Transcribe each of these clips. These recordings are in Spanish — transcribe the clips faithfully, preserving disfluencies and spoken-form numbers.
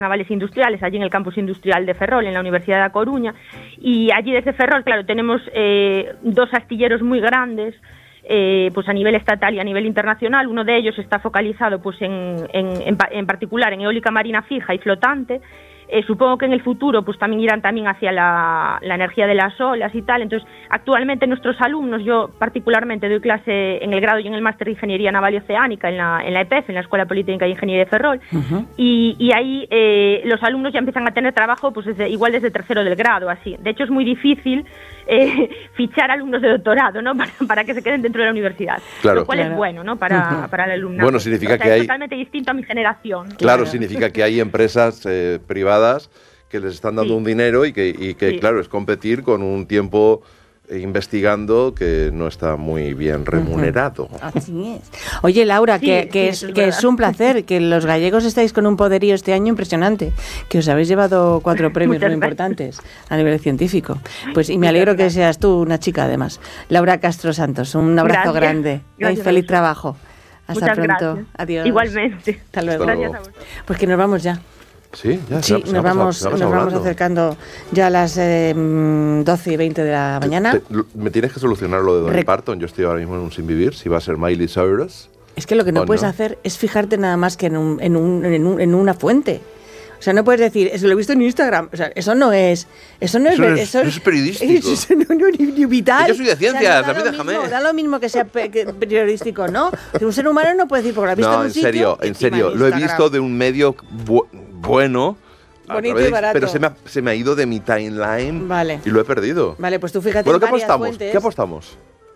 navales industriales, allí en el campus industrial de Ferrol, en la Universidad de A Coruña, y allí desde Ferrol, claro, tenemos eh, dos astilleros muy grandes, eh, pues a nivel estatal y a nivel internacional. Uno de ellos está focalizado pues en, en, en, en particular en eólica marina fija y flotante. Eh, supongo que en el futuro pues también irán también hacia la, la energía de las olas y tal. Entonces, actualmente nuestros alumnos, yo particularmente doy clase en el grado y en el máster de Ingeniería Naval y Oceánica en la, en la E P E F, en la Escuela Politécnica de Ingeniería de Ferrol, uh-huh. y, y ahí eh, los alumnos ya empiezan a tener trabajo pues desde, igual desde tercero del grado, así. De hecho, es muy difícil eh, fichar alumnos de doctorado, ¿no? Para, para que se queden dentro de la universidad, claro. Lo cual claro. es bueno, ¿no? Para, uh-huh. para el alumnado. Bueno, significa o sea, que es hay... totalmente distinto a mi generación. Claro, claro. significa que hay empresas eh, privadas que les están dando sí. un dinero y que, y que sí. claro, es competir con un tiempo investigando que no está muy bien remunerado. Uh-huh. Así es. Oye, Laura, sí, que, que, sí, es, que es un placer, que los gallegos estáis con un poderío este año impresionante, que os habéis llevado cuatro premios muy importantes a nivel científico. Pues y me alegro que seas tú una chica, además. Laura Castro Santos, un abrazo gracias. grande. Gracias. Y feliz trabajo. Hasta Muchas pronto. Gracias. Adiós. Igualmente. Hasta luego. Hasta luego. Gracias a vos. Pues que nos vamos ya. Sí, ya sí, se, nos, se vamos, se nos vamos acercando ya a las eh, doce y veinte de la mañana. Te, te, me tienes que solucionar lo de Dolly Re- Parton. Yo estoy ahora mismo en un sin vivir. Si va a ser Miley Cyrus. Es que lo que no puedes no. hacer es fijarte nada más que en, un, en, un, en, un, en una fuente. O sea, no puedes decir, eso lo he visto en Instagram. O sea, eso no es... Eso no es, eso es, eso es periodístico. Eso no, no, ni, ni vital. Yo soy de ciencias, o sea, no, a mí déjame. Mismo, da lo mismo que sea pe- que periodístico, ¿no? Que un ser humano no puede decir, porque lo has visto no, en un en sitio... serio, en serio. Lo he visto de un medio bu- bueno... Bonito través, y barato. Pero se me, ha, se me ha ido de mi timeline vale. y lo he perdido. Vale, pues tú fíjate bueno, en ¿qué varias apostamos? fuentes. ¿Qué apostamos?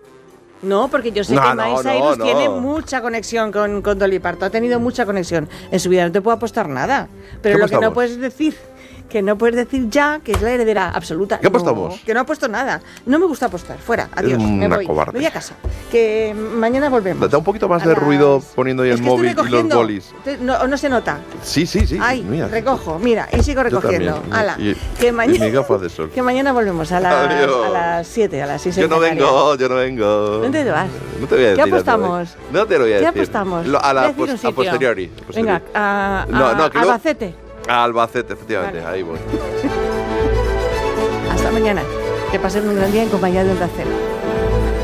No, porque yo sé no, que no, Miley no, Cyrus no. tiene mucha conexión con, con Dolly Parton. Ha tenido mucha conexión en su vida. No te puedo apostar nada. Pero lo que no puedes decir... Que no puedes decir ya que es la heredera absoluta. ¿Qué apostamos? No, que no apuesto nada. No me gusta apostar. Fuera. Adiós. Me voy. Cobarde. Me voy a casa. Que mañana volvemos. Da un poquito más de las... ruido poniendo ahí es el que móvil y los bolis. No, no se nota. Sí, sí, sí. Ay, mira. recojo. Mira, y sigo recogiendo. Ala. Y, que mañana, y mi gafa de sol. Que mañana volvemos a, la, a las siete, a las seis. Yo no vengo, yo no vengo. ¿Dónde te vas? No te voy a decir. ¿Qué apostamos? No te lo voy a decir. decir. ¿Qué apostamos? Lo, a la pos, a posteriori. Venga, a, a, no, no, que Albacete. A Albacete, efectivamente. Vale. Ahí voy. Hasta mañana. Que pasen un gran día en compañía de Onda Cero.